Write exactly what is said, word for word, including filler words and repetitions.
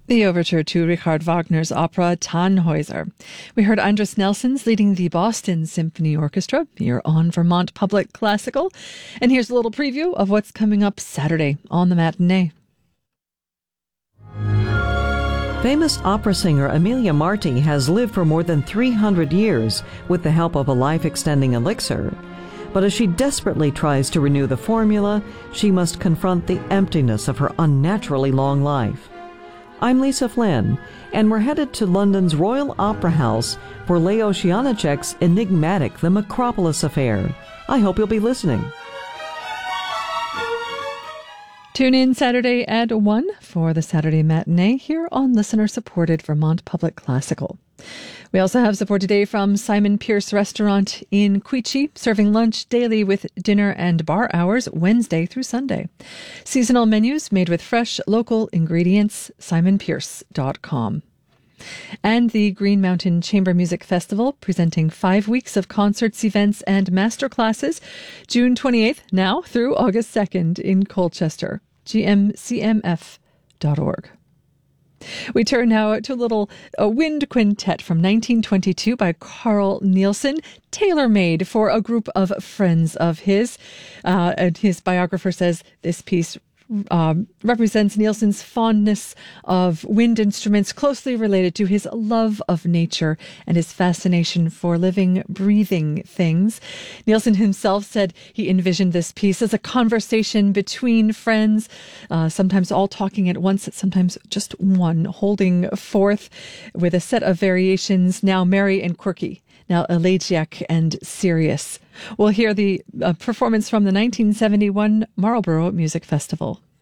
The overture to Richard Wagner's opera Tannhäuser. We heard Andris Nelsons leading the Boston Symphony Orchestra here on Vermont Public Classical. And here's a little preview of what's coming up Saturday on the matinee. Famous opera singer Emilia Marti has lived for more than three hundred years with the help of a life-extending elixir. But as she desperately tries to renew the formula, she must confront the emptiness of her unnaturally long life. I'm Lisa Flynn, and we're headed to London's Royal Opera House for Leo Janacek's enigmatic The Macropolis Affair. I hope you'll be listening. Tune in Saturday at one for the Saturday matinee here on listener-supported Vermont Public Classical. We also have support today from Simon Pierce Restaurant in Queechee, serving lunch daily with dinner and bar hours Wednesday through Sunday. Seasonal menus made with fresh, local ingredients, simon pierce dot com. And the Green Mountain Chamber Music Festival, presenting five weeks of concerts, events, and master classes, June twenty-eighth now through August second in Colchester. G M C M F dot org. We turn now to a little a wind quintet from nineteen twenty-two by Carl Nielsen, tailor-made for a group of friends of his. Uh, and his biographer says this piece Um, represents Nielsen's fondness of wind instruments, closely related to his love of nature and his fascination for living, breathing things. Nielsen himself said he envisioned this piece as a conversation between friends, uh, sometimes all talking at once, sometimes just one, holding forth with a set of variations, now merry and quirky, now elegiac and serious. We'll hear the uh, performance from the nineteen seventy-one Marlborough Music Festival.